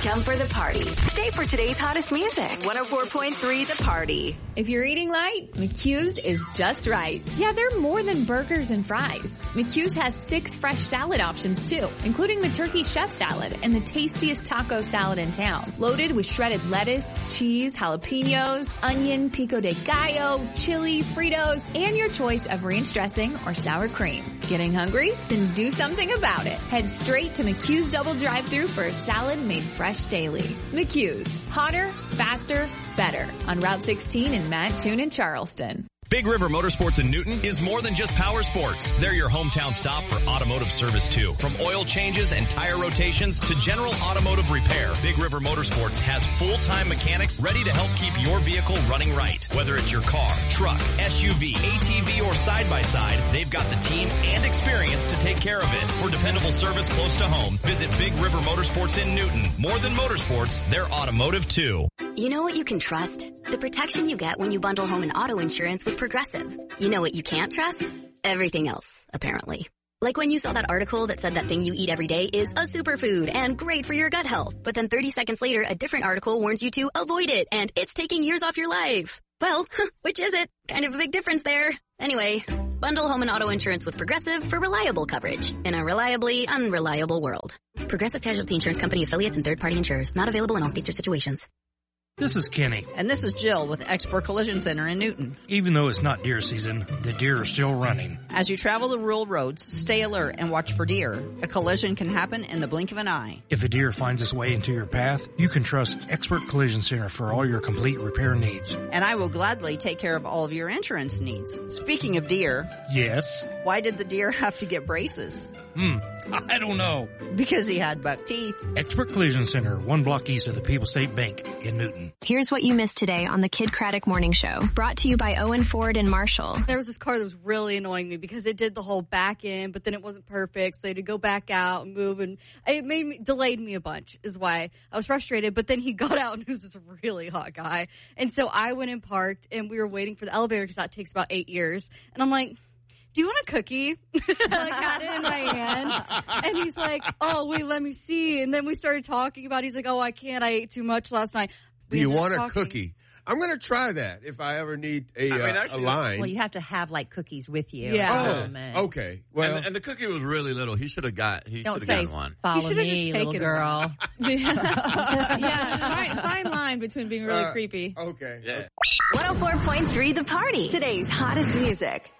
Come for the party. Stay for today's hottest music. 104.3 The Party. If you're eating light, McHugh's is just right. Yeah, they're more than burgers and fries. McHugh's has 6 fresh salad options too, including the turkey chef salad and the tastiest taco salad in town. Loaded with shredded lettuce, cheese, jalapenos, onion, pico de gallo, chili, Fritos, and your choice of ranch dressing or sour cream. Getting hungry? Then do something about it. Head straight to McHugh's Double Drive-Thru for a salad made fresh daily. McHugh's. Hotter, faster, better. On Route 16 in Mattoon and Charleston. Big River Motorsports in Newton is more than just power sports. They're your hometown stop for automotive service too. From oil changes and tire rotations to general automotive repair, Big River Motorsports has full-time mechanics ready to help keep your vehicle running right. Whether it's your car, truck, SUV, ATV, or side-by-side, they've got the team and experience to take care of it. For dependable service close to home, visit Big River Motorsports in Newton. More than motorsports, they're automotive too. You know what you can trust? The protection you get when you bundle home and auto insurance with Progressive. You know what you can't trust? Everything else, apparently. Like when you saw that article that said that thing you eat every day is a superfood and great for your gut health. But then 30 seconds later, a different article warns you to avoid it and it's taking years off your life. Well, which is it? Kind of a big difference there. Anyway, bundle home and auto insurance with Progressive for reliable coverage in a reliably unreliable world. Progressive Casualty Insurance Company affiliates and third-party insurers. Not available in all states or situations. This is Kenny. And this is Jill with Expert Collision Center in Newton. Even though it's not deer season, the deer are still running. As you travel the rural roads, stay alert and watch for deer. A collision can happen in the blink of an eye. If a deer finds its way into your path, you can trust Expert Collision Center for all your complete repair needs. And I will gladly take care of all of your insurance needs. Speaking of deer. Yes? Why did the deer have to get braces? I don't know. Because he had buck teeth. Expert Collision Center, 1 block east of the People's State Bank in Newton. Here's what you missed today on the Kid Craddock Morning Show. Brought to you by Owen Ford and Marshall. There was this car that was really annoying me because it did the whole back in, but then it wasn't perfect, so they had to go back out and move, and it delayed me a bunch, is why I was frustrated. But then he got out, and he was this really hot guy. And so I went and parked, and we were waiting for the elevator because that takes about 8 years. And I'm like, do you want a cookie? I got it in my hand. And he's like, oh, wait, let me see. And then we started talking about it. He's like, oh, I can't. I ate too much last night. Do you want a cookie? I'm going to try that if I ever need a line. Well, you have to have, like, cookies with you. Yeah. Oh, okay. Well, and the cookie was really little. He should have gotten one. Follow me, little girl. Yeah, fine line between being really creepy. Okay. Yeah. 104.3 The Party. Today's hottest music.